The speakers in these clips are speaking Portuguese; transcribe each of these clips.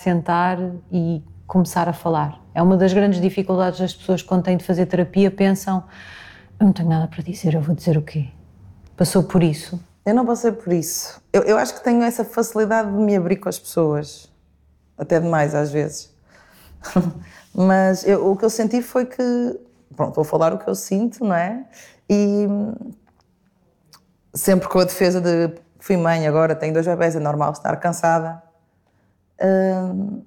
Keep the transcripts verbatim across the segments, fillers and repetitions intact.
sentar e começar a falar. É uma das grandes dificuldades das pessoas quando têm de fazer terapia, pensam, eu não tenho nada para dizer, eu vou dizer o quê? Passou por isso? Eu não passei por isso. Eu, eu acho que tenho essa facilidade de me abrir com as pessoas, até demais às vezes. Mas eu, o que eu senti foi que, pronto, vou falar o que eu sinto, não é? E sempre com a defesa de fui mãe agora, tenho dois bebés, é normal estar cansada. Hum,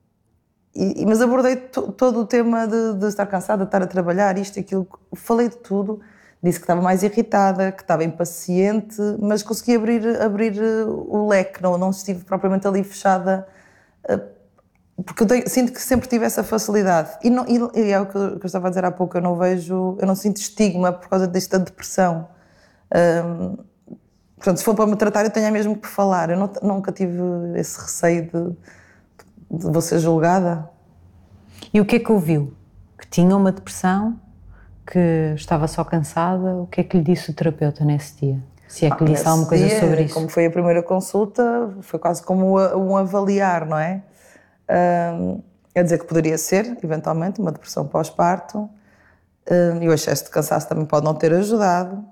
e, mas abordei to, todo o tema de, de estar cansada, de estar a trabalhar, isto e aquilo. Falei de tudo. Disse que estava mais irritada, que estava impaciente, mas consegui abrir, abrir o leque, não, não estive propriamente ali fechada, porque eu tenho, sinto que sempre tive essa facilidade. E, não, e, e é o que eu, que eu estava a dizer há pouco, eu não vejo, eu não sinto estigma por causa desta depressão. Hum, portanto, se for para me tratar, eu tenho mesmo que falar. Eu não, nunca tive esse receio de, de vou ser julgada. E o que é que ouviu? Que tinha uma depressão? Que estava só cansada? O que é que lhe disse o terapeuta nesse dia? Se é que lhe disse alguma coisa dia, sobre isso? Como foi a primeira consulta, foi quase como um avaliar, não é? Um, a dizer que poderia ser, eventualmente, uma depressão pós-parto. Um, e o excesso de cansaço também pode não ter ajudado.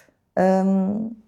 Um,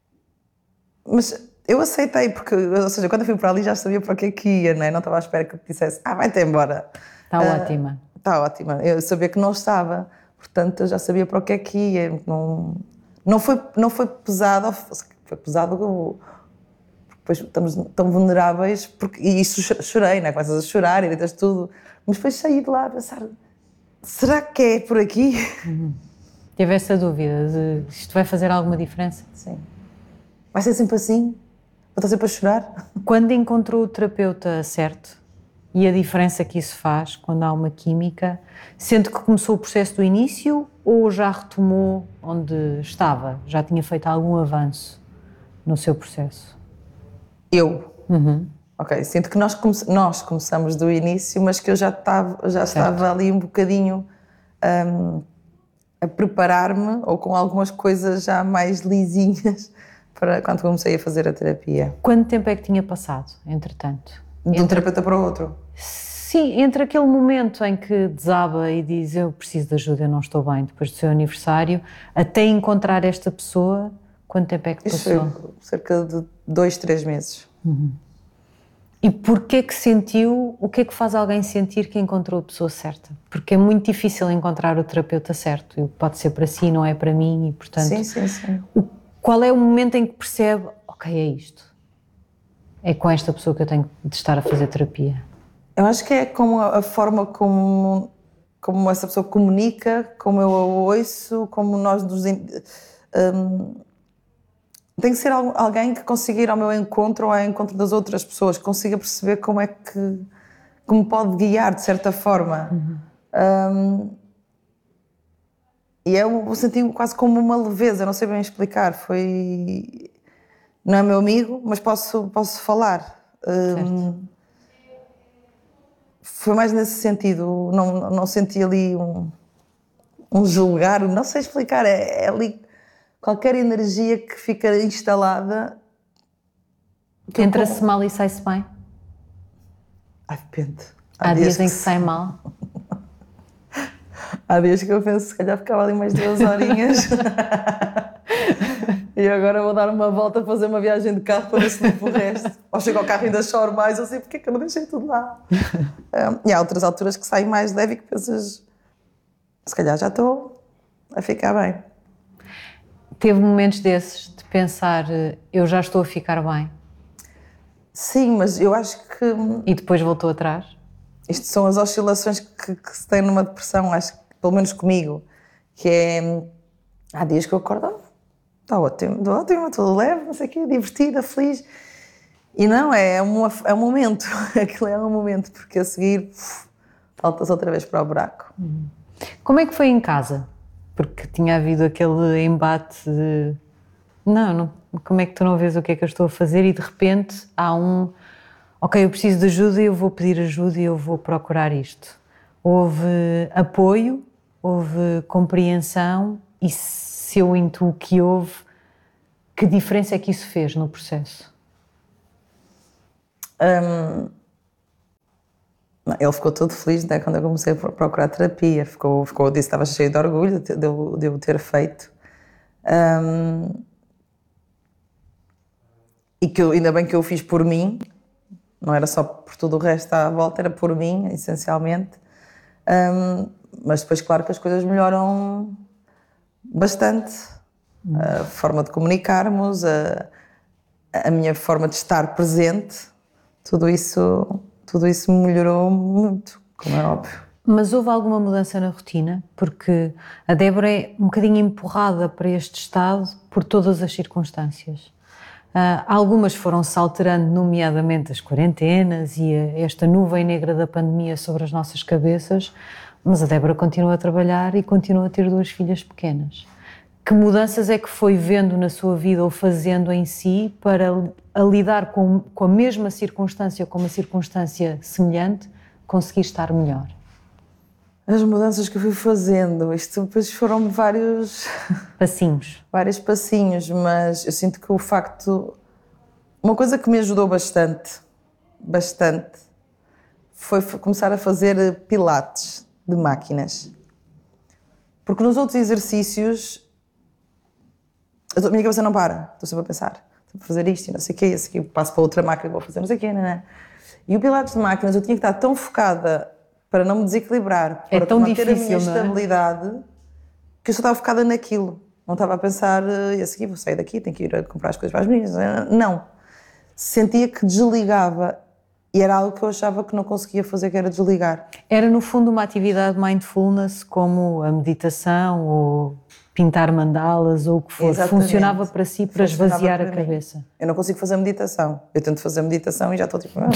mas eu aceitei, porque, ou seja, quando eu fui para ali já sabia para que é que ia, não é? Não estava à espera que eu dissesse, ah, vai-te embora. Está uh, ótima. Está ótima. Eu sabia que não estava. Portanto, eu já sabia para o que é que ia. Não, não, foi, não foi pesado, foi pesado, depois estamos tão vulneráveis, porque, e isso chorei, né? Começas a chorar e deitas tudo, mas depois saí de lá a pensar, será que é por aqui? Uhum. Teve essa dúvida de isto vai fazer alguma diferença? Sim. Vai ser sempre assim? Vou estar sempre a chorar? Quando encontrou o terapeuta certo, e a diferença que isso faz quando há uma química, sente que começou o processo do início ou já retomou onde estava? Já tinha feito algum avanço no seu processo? Eu? Uhum. Ok, sinto que nós, come nós começamos do início, mas que eu já estava, já estava ali um bocadinho um, a preparar-me, ou com algumas coisas já mais lisinhas, para quando comecei a fazer a terapia. Quanto tempo é que tinha passado, entretanto? De um entre... terapeuta para o outro? Sim, entre aquele momento em que desaba e diz eu preciso de ajuda, eu não estou bem, depois do seu aniversário, até encontrar esta pessoa, quanto tempo é que Isso passou? foi cerca de dois, três meses. Uhum. E porquê que sentiu, o que é que faz alguém sentir que encontrou a pessoa certa? Porque é muito difícil encontrar o terapeuta certo, e pode ser para si, não é para mim, e portanto... Sim, sim, sim. O, qual é o momento em que percebe, ok, é isto? É com esta pessoa que eu tenho de estar a fazer terapia? Eu acho que é como a, a forma como, como essa pessoa comunica, como eu a ouço, como nós nos... Um, tem que ser alguém que consiga ir ao meu encontro ou ao encontro das outras pessoas, que consiga perceber como é que... como pode guiar, de certa forma. Uhum. Um, e eu senti quase como uma leveza, não sei bem explicar. Foi... Não é meu amigo, mas posso, posso falar. Um, foi mais nesse sentido, não, não senti ali um, um julgar, não sei explicar, é, é ali qualquer energia que fica instalada. Entra-se mal e sai-se bem? Ai, depende. Há, Há dias, dias em que, que sai mal? Há dias que eu penso, se calhar ficava ali mais duas horinhas. E agora vou dar uma volta, fazer uma viagem de carro para ver se limpo o resto. Ou chego ao carro e ainda choro mais, eu sei porque é que eu não deixei tudo lá. Um, e há outras alturas que saem mais leve e que pensas, se calhar já estou a ficar bem. Teve momentos desses de pensar, eu já estou a ficar bem? Sim, mas eu acho que... E depois voltou atrás? Isto são as oscilações que, que se tem numa depressão, acho que, pelo menos comigo, que é... Há dias que eu acordo, está ótimo, está ótimo, tudo leve, não sei o quê, divertida, feliz. E não, é um, é um momento, aquilo é um momento, porque a seguir faltas outra vez para o buraco. Como é que foi em casa? Porque tinha havido aquele embate de não, não, como é que tu não vês o que é que eu estou a fazer e de repente há um, ok, eu preciso de ajuda e eu vou pedir ajuda e eu vou procurar isto. Houve apoio, houve compreensão e se eu intuo que houve, que diferença é que isso fez no processo? Um, Ele ficou todo feliz, né, quando eu comecei a procurar terapia. Ficou, ficou, disse que estava cheio de orgulho de, de, de eu ter feito. Um, e que eu, ainda bem que eu fiz por mim, não era só por tudo o resto à volta, era por mim, essencialmente. Um, mas depois, claro que as coisas melhoram bastante. Hum. A forma de comunicarmos, a, a minha forma de estar presente, tudo isso, tudo isso melhorou muito, como é óbvio. Mas houve alguma mudança na rotina? Porque a Débora é um bocadinho empurrada para este estado por todas as circunstâncias. Uh, algumas foram-se alterando, nomeadamente as quarentenas e a, esta nuvem negra da pandemia sobre as nossas cabeças, mas a Débora continua a trabalhar e continua a ter duas filhas pequenas. Que mudanças é que foi vendo na sua vida ou fazendo em si para a lidar com, com a mesma circunstância, com uma circunstância semelhante, conseguir estar melhor? As mudanças que eu fui fazendo, isto depois foram vários... Passinhos. Vários passinhos, mas eu sinto que o facto... Uma coisa que me ajudou bastante, bastante, foi começar a fazer pilates de máquinas. Porque nos outros exercícios, a minha cabeça não para, estou sempre a pensar, estou a fazer isto e não sei o quê, e aqui passo para outra máquina e vou fazer não sei o quê, não é? E o pilates de máquinas eu tinha que estar tão focada para não me desequilibrar, é para tão manter difícil, a minha não é? estabilidade, que eu só estava focada naquilo. Não estava a pensar, e a seguir vou sair daqui, tenho que ir a comprar as coisas para as meninas. Não. Sentia que desligava e era algo que eu achava que não conseguia fazer, que era desligar. Era no fundo uma atividade mindfulness como a meditação ou pintar mandalas ou o que for. Exatamente. Funcionava para si para Funcionava esvaziar para a cabeça. Eu não consigo fazer meditação. Eu tento fazer meditação e já estou tipo...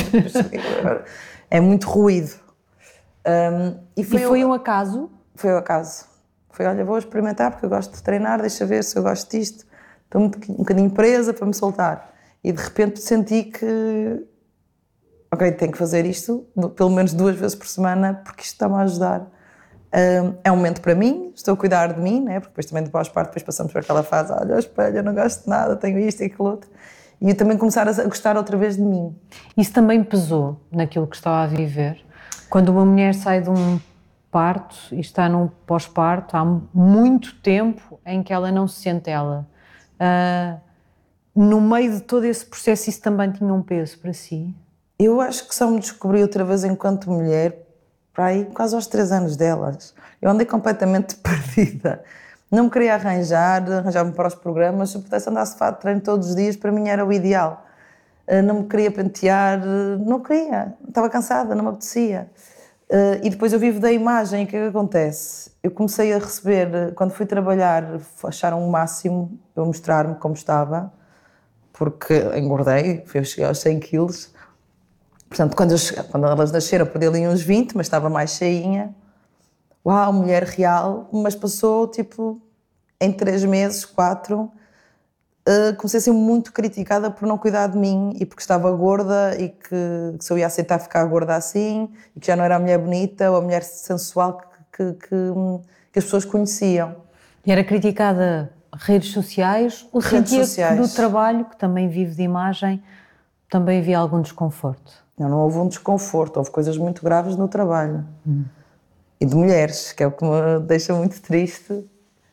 é muito ruído. Um, e foi, e foi um acaso? Foi um acaso. Foi, olha, vou experimentar porque eu gosto de treinar, deixa ver se eu gosto disto. Estou um bocadinho presa para me soltar. E de repente senti que, ok, tenho que fazer isto pelo menos duas vezes por semana porque isto está-me a ajudar. É um momento para mim, estou a cuidar de mim, né? Porque depois também de pós-parto depois passamos por aquela fase, olha, ao espelho, eu não gosto de nada, tenho isto e aquilo outro. E eu também começar a gostar outra vez de mim. Isso também pesou naquilo que estava a viver? Quando uma mulher sai de um parto e está num pós-parto, há muito tempo em que ela não se sente ela. Uh, no meio de todo esse processo, isso também tinha um peso para si? Eu acho que só me descobri outra vez enquanto mulher, para aí quase aos três anos delas. Eu andei completamente perdida. Não me queria arranjar, arranjar-me para os programas. Se eu pudesse andar de fato de treino todos os dias, para mim era o ideal. Uh, não me queria pentear, não queria. Estava cansada, não me apetecia. Uh, e depois eu vivo da imagem, o que é que acontece? Eu comecei a receber, quando fui trabalhar, acharam o máximo eu mostrar-me como estava, porque engordei, eu cheguei aos cem quilos. Portanto, quando, eu cheguei, quando elas nasceram, perdi ali uns vinte, mas estava mais cheinha. Uau, mulher real, mas passou tipo, em três meses, quatro, uh, comecei a ser muito criticada por não cuidar de mim e porque estava gorda e que, que se eu ia aceitar ficar gorda assim e que já não era a mulher bonita ou a mulher sensual que, que, que, que as pessoas conheciam. E era criticada redes sociais ou redes sentia sociais. Que no trabalho, que também vive de imagem, também havia algum desconforto? Não, não houve um desconforto, houve coisas muito graves no trabalho. Hum. E de mulheres, que é o que me deixa muito triste.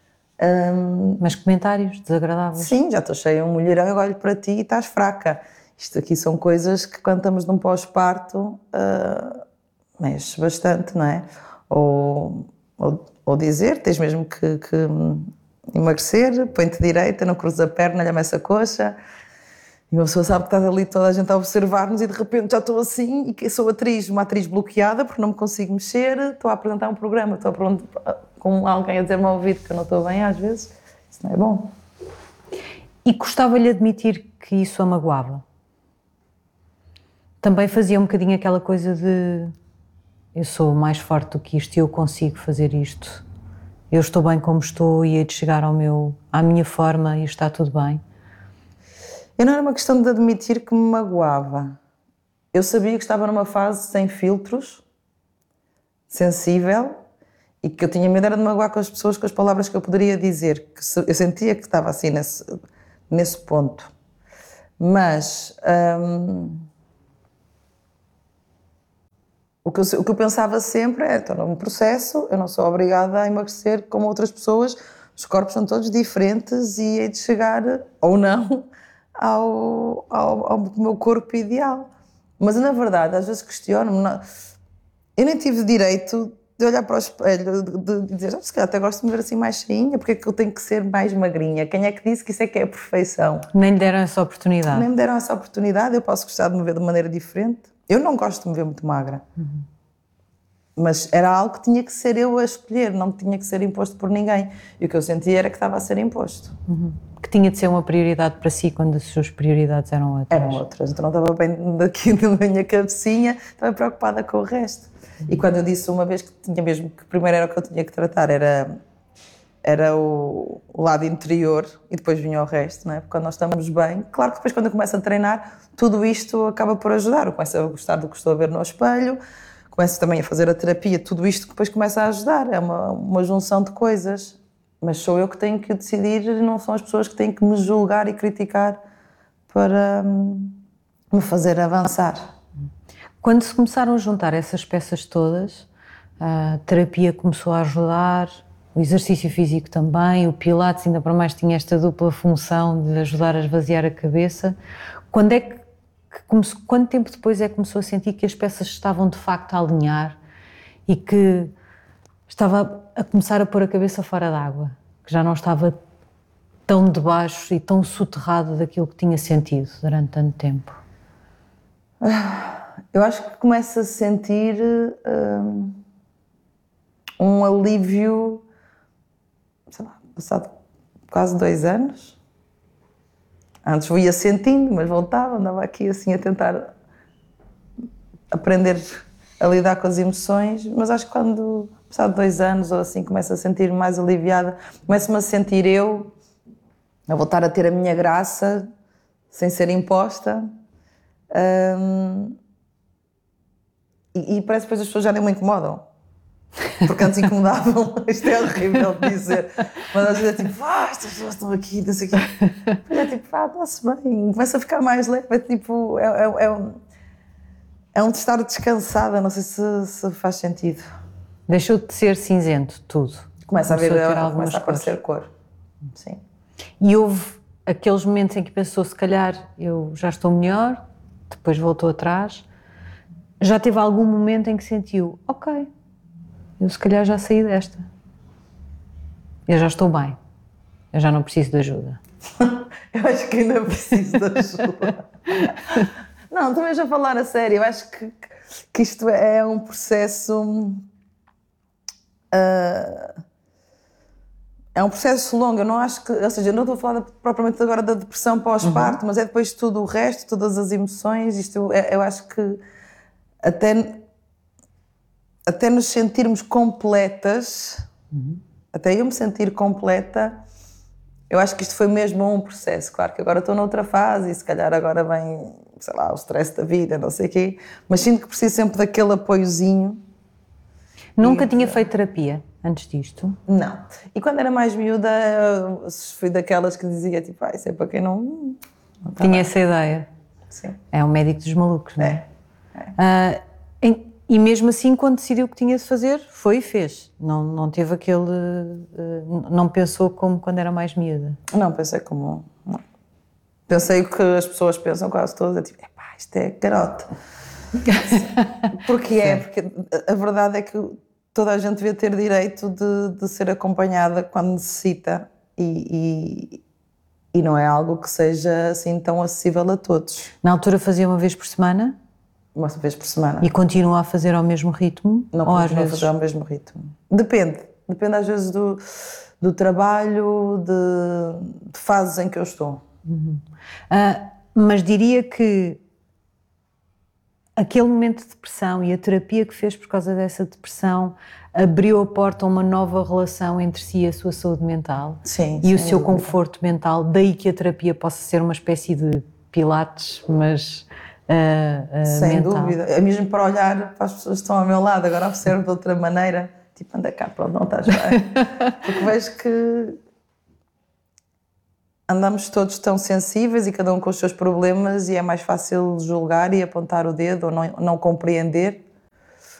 Um, Mas comentários desagradáveis? Sim, já estou cheia, um mulherão, eu olho para ti e estás fraca. Isto aqui são coisas que quando estamos num pós-parto uh, mexe bastante, não é? Ou, ou, ou dizer, tens mesmo que, que emagrecer, põe-te direita, não cruzes a perna, olha-me essa coxa. E uma pessoa sabe que está ali toda a gente a observar-nos e de repente já estou assim e que sou atriz, uma atriz bloqueada porque não me consigo mexer, estou a apresentar um programa, estou a, com alguém a dizer-me ao ouvido que eu não estou bem às vezes, isso não é bom. E custava-lhe admitir que isso a magoava? Também fazia um bocadinho aquela coisa de eu sou mais forte do que isto e eu consigo fazer isto, eu estou bem como estou e hei de chegar ao meu, à minha forma e está tudo bem? Eu não era uma questão de admitir que me magoava. Eu sabia que estava numa fase sem filtros, sensível, e que eu tinha medo era de magoar com as pessoas, com as palavras que eu poderia dizer. Que eu sentia que estava assim nesse, nesse ponto. Mas hum, O que, eu, o que eu pensava sempre é, estou num processo, eu não sou obrigada a emagrecer como outras pessoas, os corpos são todos diferentes e hei de chegar, ou não, ao, ao, ao meu corpo ideal. Mas, na verdade, às vezes questiono-me, não, eu nem tive direito de olhar para o espelho, de, de, de dizer, oh, se calhar até gosto de me ver assim mais cheinha, porque é que eu tenho que ser mais magrinha? Quem é que disse que isso é que é a perfeição? Nem lhe deram essa oportunidade. Nem me deram essa oportunidade, eu posso gostar de me ver de maneira diferente. Eu não gosto de me ver muito magra. Uhum. Mas era algo que tinha que ser eu a escolher, não tinha que ser imposto por ninguém. E o que eu sentia era que estava a ser imposto. Uhum. Que tinha de ser uma prioridade para si quando as suas prioridades eram outras. Eram outras, então não estava bem daqui na minha cabecinha, estava preocupada com o resto. Uhum. E quando eu disse uma vez que tinha mesmo, que primeiro era o que eu tinha que tratar, era, era o, o lado interior e depois vinha o resto, não é? Porque quando nós estamos bem, claro que depois quando eu começo a treinar, tudo isto acaba por ajudar. Eu começo a gostar do que estou a ver no espelho, começo também a fazer a terapia, tudo isto que depois começa a ajudar, é uma, uma junção de coisas. Mas sou eu que tenho que decidir, não são as pessoas que têm que me julgar e criticar para hum, me fazer avançar. Quando se começaram a juntar essas peças todas, a terapia começou a ajudar, o exercício físico também, o Pilates ainda para mais tinha esta dupla função de ajudar a esvaziar a cabeça. Quando é que, que começou, quanto tempo depois é que começou a sentir que as peças estavam de facto a alinhar e que estava a começar a pôr a cabeça fora d'água, que já não estava tão debaixo e tão soterrado daquilo que tinha sentido durante tanto tempo? Eu acho que começo a sentir um, um alívio, sei lá, passado quase dois anos. Antes ia sentindo, mas voltava, andava aqui assim a tentar aprender a lidar com as emoções, mas acho que quando, passado dois anos ou assim, começo a sentir mais aliviada, começo-me a sentir eu, a voltar a ter a minha graça, sem ser imposta. Um, e, e parece que depois as pessoas já nem me incomodam, porque antes incomodavam. Isto é horrível de dizer, mas às vezes é tipo, ah, estas pessoas estão aqui, não sei o quê. Mas é tipo, ah, está-se bem, começa a ficar mais leve, é tipo, é, é, é um, é um estar descansada, não sei se, se faz sentido. Deixou de ser cinzento tudo? Começa a ver, a ter começa a aparecer cor, sim. E houve aqueles momentos em que pensou, se calhar eu já estou melhor, depois voltou atrás. Já teve algum momento em que sentiu, ok, eu se calhar já saí desta. Eu já estou bem. Eu já não preciso de ajuda. Eu acho que ainda preciso de ajuda. Não, também já falar a sério, eu acho que, que isto é um processo... Uh, é um processo longo, eu não acho que... Ou seja, eu não estou a falar propriamente agora da depressão pós-parto, uhum. Mas é depois tudo o resto, todas as emoções, isto eu, eu acho que até, até nos sentirmos completas, uhum. Até eu me sentir completa, eu acho que isto foi mesmo um processo. Claro que agora estou noutra fase e se calhar agora vem, sei lá, o stress da vida, não sei o quê, mas sinto que preciso sempre daquele apoiozinho. Nunca e, tinha feito terapia antes disto? Não. E quando era mais miúda, fui daquelas que dizia, tipo, ah, isso é para quem não... não tinha lá. Essa ideia. Sim. É um médico dos malucos, não é? É. é. Ah, em, e mesmo assim, quando decidiu o que tinha de fazer, foi e fez. Não, não teve aquele... Uh, não pensou como quando era mais miúda? Não, pensei como... Não. Pensei o que as pessoas pensam quase todas, é tipo, epá, isto é carote. Porque é, porque a verdade é que toda a gente devia ter direito de, de ser acompanhada quando necessita e, e, e não é algo que seja assim tão acessível a todos. Na altura fazia uma vez por semana? Uma vez por semana. E continua a fazer ao mesmo ritmo? Não ou continua às vezes... a fazer ao mesmo ritmo. Depende. Depende às vezes do, do trabalho, de, de fases em que eu estou. Uhum. Uh, mas diria que aquele momento de depressão e a terapia que fez por causa dessa depressão abriu a porta a uma nova relação entre si e a sua saúde mental. Sim, e o seu dúvida. conforto mental, daí que a terapia possa ser uma espécie de pilates, mas uh, uh, sem mental. dúvida. É mesmo para olhar para as pessoas que estão ao meu lado, agora observo de outra maneira, tipo, anda cá, pronto, não estás bem. Porque vejo que andamos todos tão sensíveis e cada um com os seus problemas e é mais fácil julgar e apontar o dedo ou não, não compreender.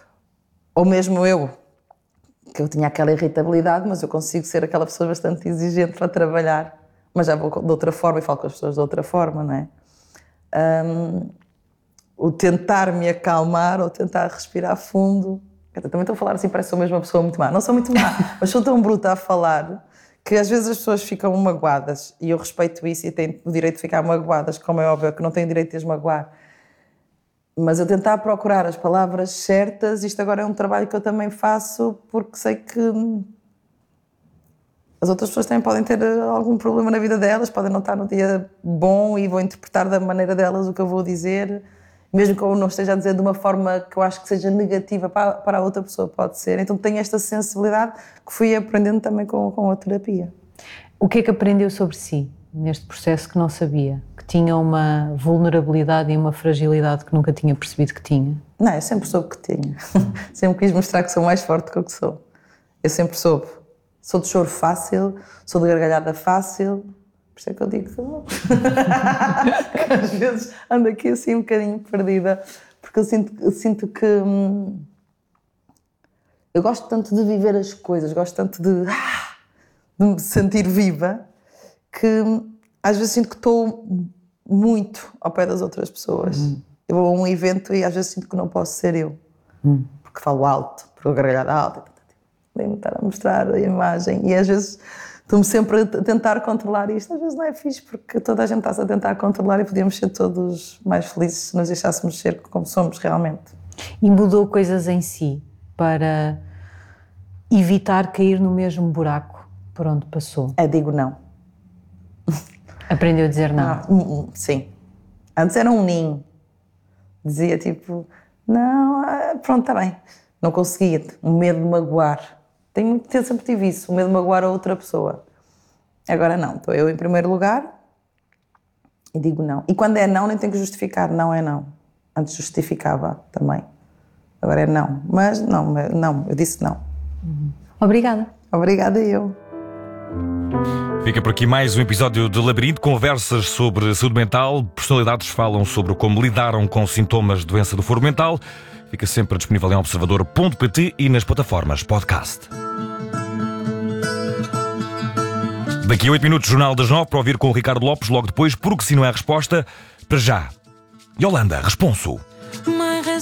Ou mesmo eu, que eu tinha aquela irritabilidade, mas eu consigo ser aquela pessoa bastante exigente para trabalhar, mas já vou de outra forma e falo com as pessoas de outra forma, não é? Um, o tentar me acalmar ou tentar respirar fundo. Também estou a falar assim, parece que sou mesmo uma pessoa muito má. Não sou muito má, mas sou tão bruta a falar que às vezes as pessoas ficam magoadas e eu respeito isso e tenho o direito de ficar magoadas, como é óbvio que não tenho direito de as magoar. Mas eu tentar procurar as palavras certas, isto agora é um trabalho que eu também faço porque sei que as outras pessoas também podem ter algum problema na vida delas, podem não estar no dia bom e vão interpretar da maneira delas o que eu vou dizer, mesmo que eu não esteja a dizer de uma forma que eu acho que seja negativa para, para a outra pessoa, pode ser. Então tenho esta sensibilidade que fui aprendendo também com, com a terapia. O que é que aprendeu sobre si neste processo que não sabia? Que tinha uma vulnerabilidade e uma fragilidade que nunca tinha percebido que tinha? Não, eu sempre soube que tinha. Sempre quis mostrar que sou mais forte do que sou. Eu sempre soube. Sou de choro fácil, sou de gargalhada fácil. Por isso é que eu digo que às vezes ando aqui assim um bocadinho perdida, porque eu sinto, eu sinto que hum, eu gosto tanto de viver as coisas, gosto tanto de, ah, de me sentir viva, que hum, às vezes sinto que estou muito ao pé das outras pessoas. Hum. Eu vou a um evento e às vezes sinto que não posso ser eu, hum. porque falo alto, porque eu gargalhada alta, nem estar a mostrar a imagem e às vezes estou-me sempre a tentar controlar isto. Às vezes não é fixe, porque toda a gente está-se a tentar controlar e podíamos ser todos mais felizes se nos deixássemos ser como somos realmente. E mudou coisas em si para evitar cair no mesmo buraco por onde passou? Eu digo não. Aprendeu a dizer não? Ah, sim. Antes era um ninho. Dizia tipo, não, pronto, está bem. Não conseguia, um medo de magoar. Tenho muito, eu sempre tive isso, o medo de magoar a outra pessoa. Agora não, estou eu em primeiro lugar e digo não. E quando é não, nem tenho que justificar, não é não. Antes justificava também. Agora é não. Mas não, não, eu disse não. Uhum. Obrigada. Obrigada eu. Fica por aqui mais um episódio de Labirinto. Conversas sobre saúde mental. Personalidades falam sobre como lidaram com sintomas de doença do foro mental. Fica sempre disponível em observador ponto pt e nas plataformas podcast. Daqui a oito minutos, Jornal das nove, para ouvir com o Ricardo Lopes, logo depois, porque se não é a resposta, para já. Yolanda, responso.